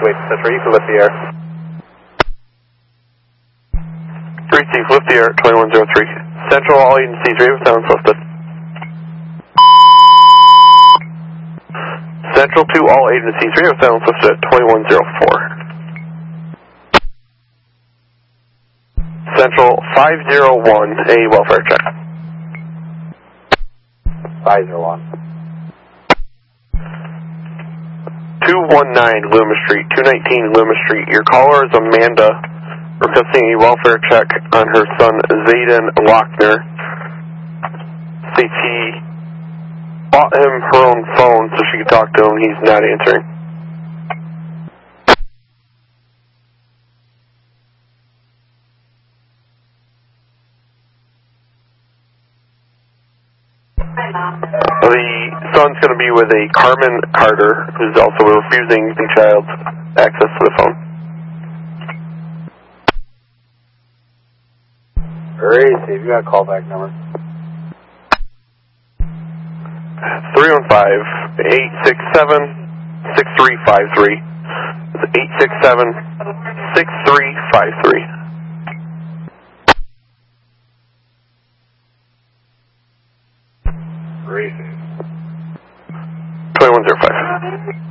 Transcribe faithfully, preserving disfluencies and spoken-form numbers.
wait, Central, you can lift the air. three Chief, lift the air at twenty-one oh three. Central, all agencies, radio sounds lifted. Central to all agencies, radio sounds lifted at twenty-one oh four. Central five oh one, a welfare check. five oh one. two one nine Loomis Street, two nineteen Loomis Street. Your caller is Amanda, requesting a welfare check on her son Zayden Lochner. States he bought him her own phone so she could talk to him. He's not answering. The son's going to be with a Carmen Carter, who's also refusing the child's access to the phone. Great, Steve, you got a callback number. three one five, eight six seven, six three five three. It's eight six seven, six three five three. Great. twenty-one oh five.